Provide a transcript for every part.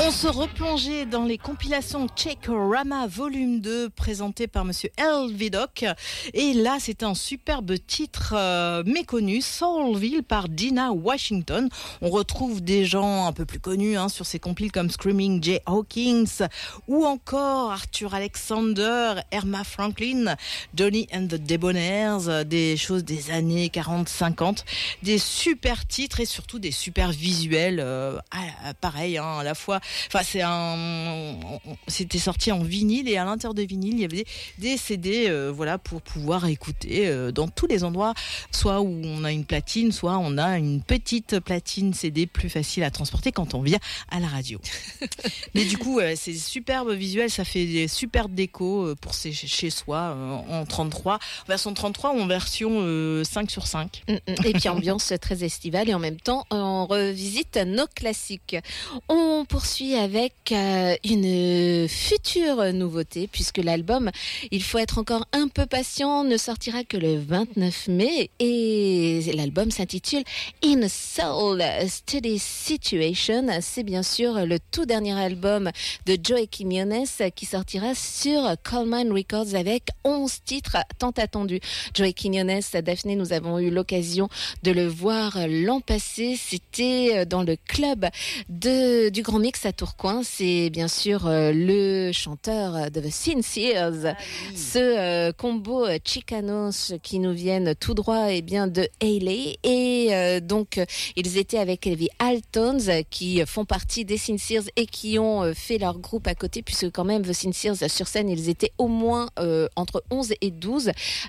On se replongeait dans les compilations Check-O-Rama Volume 2 présentées par Monsieur L. Vidocq. Et là, c'était un superbe titre méconnu, Soulville par Dinah Washington. On retrouve des gens un peu plus connus sur ces compiles comme Screaming Jay Hawkins ou encore Arthur Alexander, Erma Franklin, Johnny and the Debonaires, des choses des années 40-50, des super titres et surtout des super visuels, pareil, à la fois. Enfin, c'était sorti en vinyle et à l'intérieur de vinyle, il y avait des CD, pour pouvoir écouter dans tous les endroits, soit où on a une platine, soit on a une petite platine CD plus facile à transporter quand on vient à la radio. Mais du coup, c'est superbe visuel, ça fait des super décos pour chez soi en 33, version 33 ou en version 5/5. Et puis ambiance très estivale et en même temps, on revisite nos classiques. On poursuit avec une future nouveauté puisque l'album, il faut être encore un peu patient, ne sortira que le 29 mai et l'album s'intitule In a Soul Steady Situation. C'est bien sûr le tout dernier album de Joey Quiñones qui sortira sur Coleman Records avec 11 titres tant attendus. Joey Quiñones, Daphné, nous avons eu l'occasion de le voir l'an passé. C'était dans le club du Grand Mix à Tourcoing. C'est bien sûr le chanteur de The Sincers, ce combo Chicanos qui nous viennent tout droit de Hayley. Et donc, ils étaient avec les Altones qui font partie des Sincers et qui ont fait leur groupe à côté, puisque quand même The Sincers sur scène, ils étaient au moins entre 11 et 12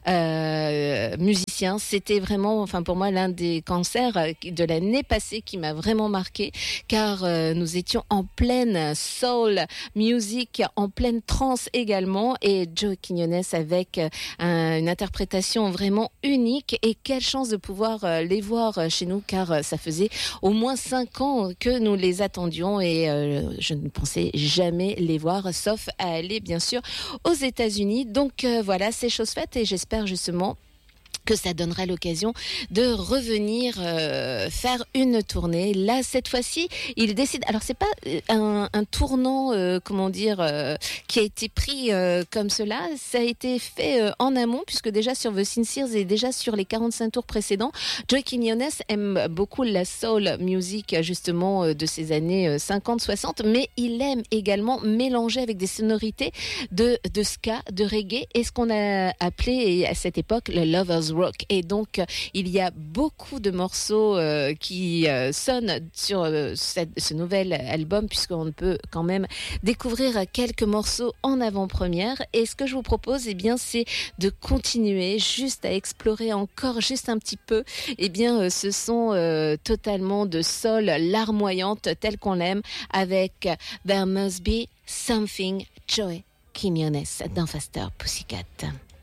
musiciens. C'était vraiment, pour moi, l'un des concerts de l'année passée qui m'a vraiment marqué, car nous étions en pleine soul music, en pleine trance également, et Joey Quiñones avec une interprétation vraiment unique. Et quelle chance de pouvoir les voir chez nous, car ça faisait au moins 5 ans que nous les attendions et je ne pensais jamais les voir, sauf à aller bien sûr aux États-Unis. Donc voilà, c'est chose faite et j'espère justement que ça donnera l'occasion de revenir faire une tournée. Là, cette fois-ci, il décide. Alors, c'est pas un tournant, qui a été pris comme cela. Ça a été fait en amont, puisque déjà sur The Sincers et déjà sur les 45 tours précédents, Joey Quiñones aime beaucoup la soul music, justement, de ces années 50-60, mais il aime également mélanger avec des sonorités de ska, de reggae, et ce qu'on a appelé à cette époque le Lovers Rock. Et donc, il y a beaucoup de morceaux qui sonnent sur ce nouvel album, puisqu'on peut quand même découvrir quelques morceaux en avant-première. Et ce que je vous propose, c'est de continuer juste à explorer encore juste un petit peu. Ce sont totalement de soul larmoyante, telle qu'on l'aime, avec There Must Be Something, Joey Quiñones dans Faster Pussycat.